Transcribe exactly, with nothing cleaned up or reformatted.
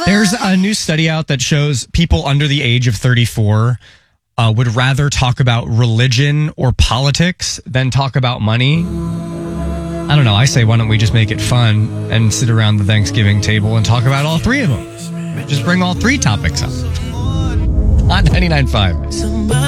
There's a new study out that shows people under the age of thirty-four uh, would rather talk about religion or politics than talk about money. I don't know. I say, why don't we just make it fun and sit around the Thanksgiving table and talk about all three of them? Just bring all three topics up. On ninety-nine point five.